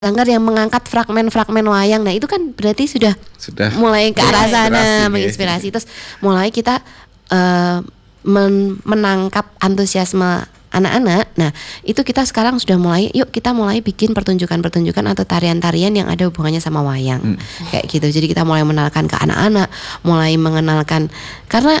Sanggar yang mengangkat fragmen-fragmen wayang. Nah itu kan berarti sudah mulai ke arah sana, menginspirasi. Terus mulai kita menangkap antusiasme anak-anak. Nah itu kita sekarang sudah mulai, yuk kita mulai bikin pertunjukan-pertunjukan atau tarian-tarian yang ada hubungannya sama wayang, kayak gitu. Jadi kita mulai mengenalkan ke anak-anak, mulai mengenalkan, karena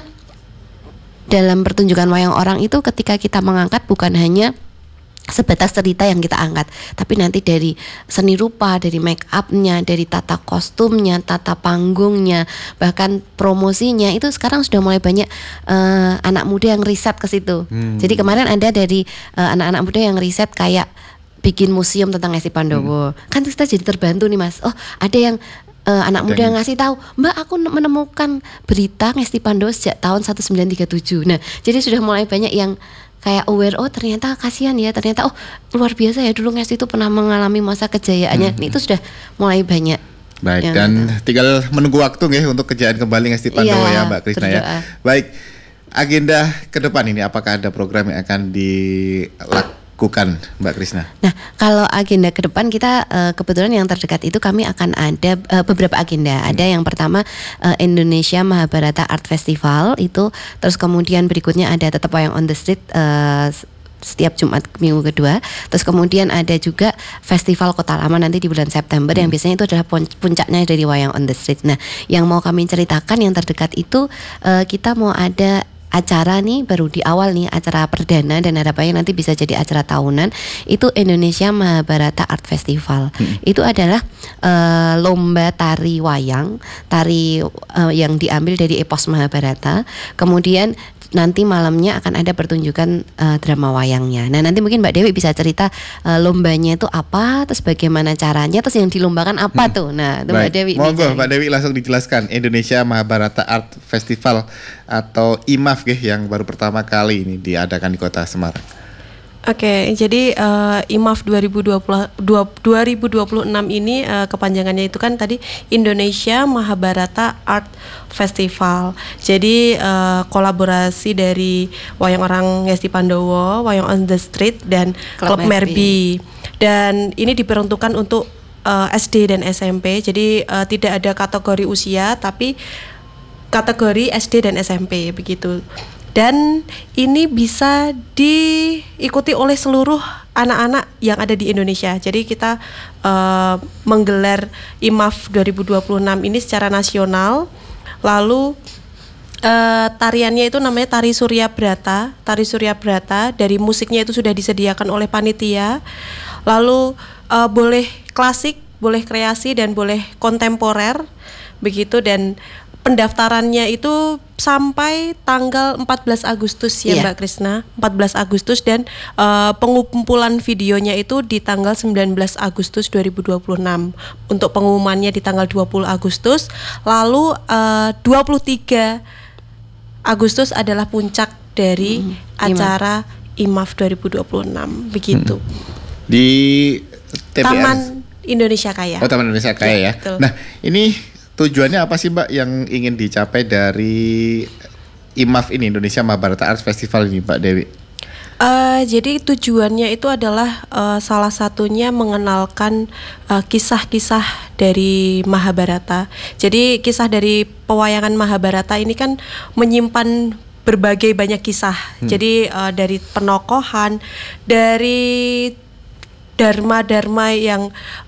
dalam pertunjukan wayang orang itu ketika kita mengangkat bukan hanya sebatas cerita yang kita angkat, tapi nanti dari seni rupa, dari make upnya, dari tata kostumnya, tata panggungnya, bahkan promosinya itu sekarang sudah mulai banyak anak muda yang riset ke situ. Jadi kemarin ada dari anak-anak muda yang riset kayak bikin museum tentang Ngesti Pandowo. Kan kita jadi terbantu nih Mas. Oh ada yang anak muda yang ngasih tahu, Mbak aku menemukan berita Ngesti Pandowo sejak tahun 1937. Nah jadi sudah mulai banyak yang kayak aware, oh ternyata kasihan ya, ternyata oh luar biasa ya dulu Ngesti itu pernah mengalami masa kejayaannya. Itu sudah mulai banyak. Baik, dan tinggal menunggu waktu nih untuk kejayaan kembali Ngesti Pandowo ya Mbak Krisna ya. Baik, agenda ke depan ini apakah ada program yang akan dilakukan Mbak Krisna? Nah, kalau agenda ke depan kita kebetulan yang terdekat itu kami akan ada beberapa agenda. Ada yang pertama Indonesia Mahabharata Art Festival itu, terus kemudian berikutnya ada tetap Wayang on the Street setiap Jumat minggu kedua. Terus kemudian ada juga Festival Kota Lama nanti di bulan September yang biasanya itu adalah puncaknya dari Wayang on the Street. Nah, yang mau kami ceritakan yang terdekat itu kita mau ada acara nih baru di awal nih, acara perdana dan harapannya nanti bisa jadi acara tahunan, itu Indonesia Mahabharata Art Festival. Itu adalah lomba tari wayang, tari yang diambil dari epos Mahabharata. Kemudian nanti malamnya akan ada pertunjukan drama wayangnya. Nah nanti mungkin Mbak Dewi bisa cerita lombanya itu apa, terus bagaimana caranya, terus yang dilombakan apa tuh. Nah itu Mbak Dewi. Monggo Mbak Dewi langsung dijelaskan. Indonesia Mahabharata Art Festival atau IMAF yang baru pertama kali ini diadakan di Kota Semarang. Oke, jadi IMAF 2026 ini kepanjangannya itu kan tadi Indonesia Mahabharata Art Festival. Jadi kolaborasi dari Wayang Orang Ngesti Pandowo, Wayang on the Street dan Klub Merbi. Dan ini diperuntukkan untuk SD dan SMP. Jadi tidak ada kategori usia, tapi kategori SD dan SMP begitu. Dan ini bisa diikuti oleh seluruh anak-anak yang ada di Indonesia. Jadi kita menggelar IMAF 2026 ini secara nasional. Lalu tariannya itu namanya Tari Surya Brata. Tari Surya Brata, dari musiknya itu sudah disediakan oleh panitia. Lalu boleh klasik, boleh kreasi dan boleh kontemporer begitu. Dan pendaftarannya itu sampai tanggal 14 Agustus ya Mbak Krisna, 14 Agustus dan pengumpulan videonya itu di tanggal 19 Agustus 2026. Untuk pengumumannya di tanggal 20 Agustus, lalu 23 Agustus adalah puncak dari acara IMAF 2026 begitu. Di TPR Taman Indonesia Kaya. Oh, Taman Indonesia Kaya ya. Betul. Nah, ini tujuannya apa sih Mbak yang ingin dicapai dari IMAF ini, Indonesia Mahabharata Arts Festival ini Mbak Dewi? Jadi tujuannya itu adalah salah satunya mengenalkan kisah-kisah dari Mahabharata. Jadi kisah dari pewayangan Mahabharata ini kan menyimpan berbagai banyak kisah. Jadi dari penokohan, dari dharma-dharma yang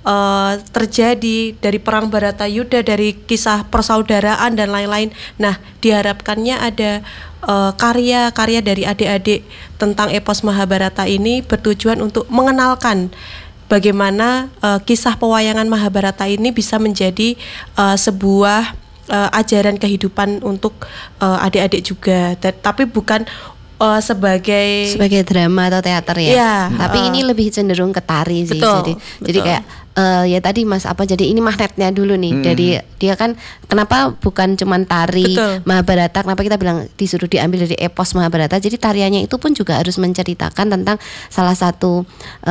terjadi, dari perang Baratayuda, dari kisah persaudaraan dan lain-lain. Nah, diharapkannya ada karya-karya dari adik-adik tentang epos Mahabharata ini bertujuan untuk mengenalkan bagaimana kisah pewayangan Mahabharata ini bisa menjadi sebuah ajaran kehidupan untuk adik-adik juga. Tapi bukan sebagai drama atau teater ya. Tapi ini lebih cenderung ke tari sih. Betul. Jadi kayak ya tadi Mas jadi ini magnetnya dulu nih. Dari dia kan kenapa bukan cuman tari Mahabharata, kenapa kita bilang disuruh diambil dari epos Mahabharata. Jadi tariannya itu pun juga harus menceritakan tentang salah satu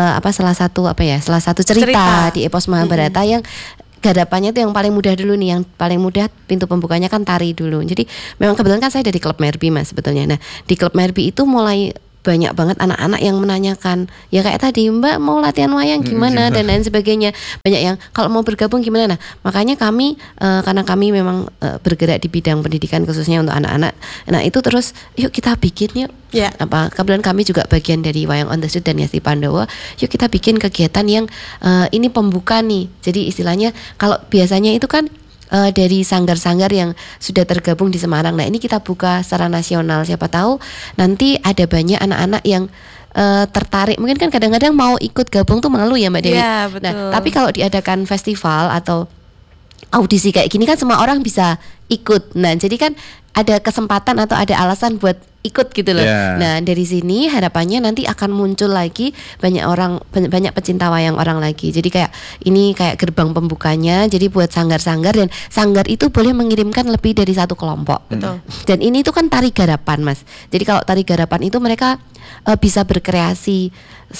cerita di epos Mahabharata yang garapannya itu yang paling mudah dulu nih, yang paling mudah pintu pembukanya kan tari dulu. Jadi memang kebetulan kan saya dari Klub Merbi Mas sebetulnya. Nah di Klub Merbi itu mulai banyak banget anak-anak yang menanyakan, ya kayak tadi, Mbak mau latihan wayang gimana dan lain sebagainya. Banyak yang kalau mau bergabung gimana. Nah, makanya kami karena kami memang bergerak di bidang pendidikan khususnya untuk anak-anak. Nah, itu terus yuk kita bikin yuk. Ya. Kebetulan kami juga bagian dari Wayang on the Street dan Ngesti Pandowo. Yuk kita bikin kegiatan yang ini pembuka nih. Jadi istilahnya kalau biasanya itu kan dari sanggar-sanggar yang sudah tergabung di Semarang. Nah, ini kita buka secara nasional. Siapa tahu nanti ada banyak anak-anak yang tertarik. Mungkin kan kadang-kadang mau ikut gabung tuh malu ya Mbak Dewi. Ya, betul. Nah, tapi kalau diadakan festival atau audisi kayak gini kan semua orang bisa ikut. Nah, jadi kan ada kesempatan atau ada alasan buat ikut gitu loh. Yeah. Nah, dari sini harapannya nanti akan muncul lagi banyak pecinta wayang orang lagi. Jadi kayak ini kayak gerbang pembukanya. Jadi buat sanggar-sanggar, dan sanggar itu boleh mengirimkan lebih dari satu kelompok. Betul. Dan ini tuh kan tari garapan, Mas. Jadi kalau tari garapan itu mereka bisa berkreasi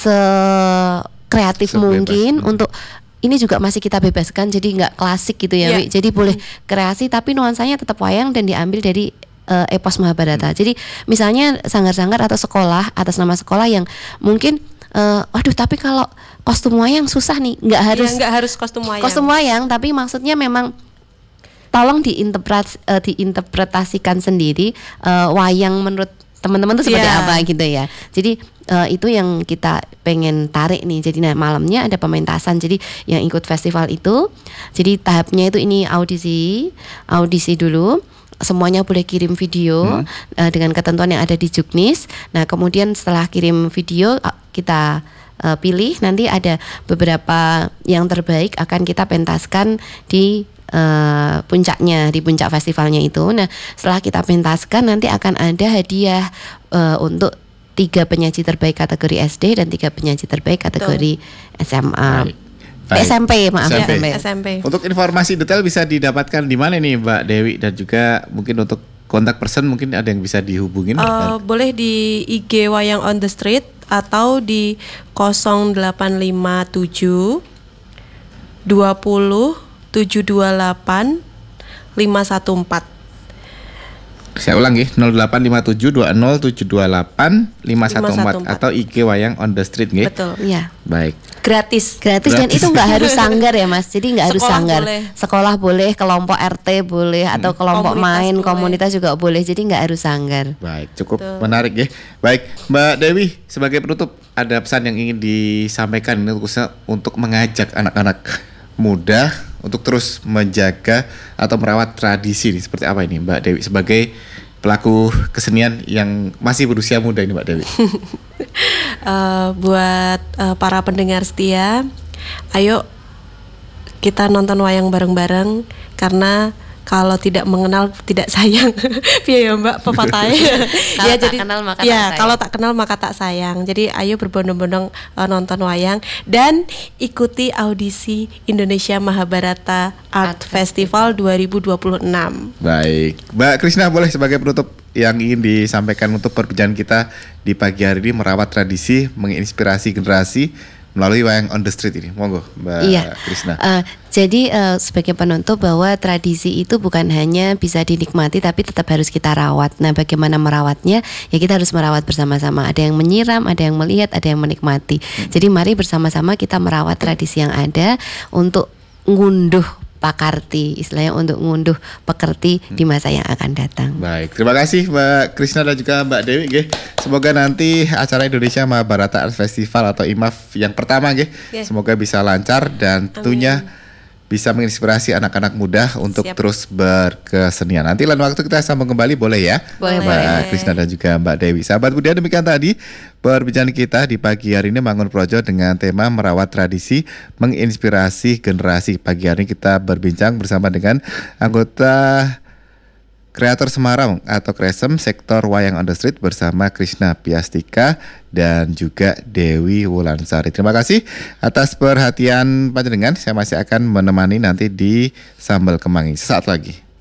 sekreatif mungkin untuk ini juga masih kita bebaskan, jadi nggak klasik gitu ya, Wi. Jadi boleh kreasi tapi nuansanya tetap wayang dan diambil dari epos Mahabharata. Jadi misalnya sanggar-sanggar atau sekolah atas nama sekolah yang mungkin waduh tapi kalau kostum wayang susah nih, nggak harus kostum wayang. Kostum wayang, tapi maksudnya memang tolong diinterpretasikan sendiri wayang menurut teman-teman tuh seperti apa gitu ya. Jadi itu yang kita pengen tarik nih. Jadi malamnya ada pementasan. Jadi yang ikut festival itu, jadi tahapnya itu ini audisi dulu. Semuanya boleh kirim video dengan ketentuan yang ada di Juknis. Nah, kemudian setelah kirim video kita pilih, nanti ada beberapa yang terbaik akan kita pentaskan di puncaknya, di puncak festivalnya itu. Nah, setelah kita pentaskan nanti akan ada hadiah untuk 3 penyaji terbaik kategori SD dan 3 penyaji terbaik kategori SMA. SMP. Untuk informasi detail bisa didapatkan di mana nih Mbak Dewi, dan juga mungkin untuk kontak person mungkin ada yang bisa dihubungin? Boleh di IG Wayang on the Street atau di 0857 20 728 514. Saya ulang ya, 0857 20 728 514 atau IG Wayang on the Street nggih. Betul. Iya. Baik. Gratis dan itu nggak harus sanggar ya Mas. Jadi nggak harus sanggar. Boleh. Sekolah boleh, kelompok RT boleh, atau kelompok komunitas juga boleh. Jadi nggak harus sanggar. Baik, cukup menarik ya. Baik, Mbak Dewi, sebagai penutup ada pesan yang ingin disampaikan ini khususnya untuk mengajak anak-anak muda untuk terus menjaga atau merawat tradisi ini. Seperti apa ini Mbak Dewi sebagai pelaku kesenian yang masih berusia muda ini Mbak Dewi? Buat para pendengar setia, ayo kita nonton wayang bareng-bareng, karena kalau tidak mengenal tidak sayang. Iya ya Mbak pepatahnya. Kalau tak kenal maka tak sayang. Kalau tak kenal maka tak sayang. Jadi ayo berbondong-bondong nonton wayang dan ikuti audisi Indonesia Mahabharata Art Festival 2026. Baik, Mbak Krisna boleh sebagai penutup yang ingin disampaikan untuk perbincangan kita di pagi hari ini, merawat tradisi, menginspirasi generasi melalui Wayang on the Street ini. Monggo Mbak Krisna. Jadi sebagai penutup bahwa tradisi itu bukan hanya bisa dinikmati tapi tetap harus kita rawat. Nah, bagaimana merawatnya? Ya kita harus merawat bersama-sama. Ada yang menyiram, ada yang melihat, ada yang menikmati. Jadi mari bersama-sama kita merawat tradisi yang ada untuk ngunduh pakarti, istilahnya untuk ngunduh pekerti di masa yang akan datang. Baik, terima kasih Mbak Krisna dan juga Mbak Dewi nggih. Semoga nanti acara Indonesia Mahabharata Art Festival atau IMAF yang pertama nggih, semoga bisa lancar dan tentunya bisa menginspirasi anak-anak muda untuk terus berkesenian. Nanti lain waktu kita sambung kembali boleh ya? Boleh. Mbak Krisna dan juga Mbak Dewi. Sahabat Budaya, demikian tadi perbincangan kita di pagi hari ini Mangun Projo dengan tema merawat tradisi, menginspirasi generasi. Pagi hari ini kita berbincang bersama dengan anggota Kreator Semarang atau Kresem Sektor Wayang on the Street bersama Krisna Piastika dan juga Dewi Wulansari. Terima kasih atas perhatian panjenengan. Saya masih akan menemani nanti di Sambal Kemangi sesaat lagi.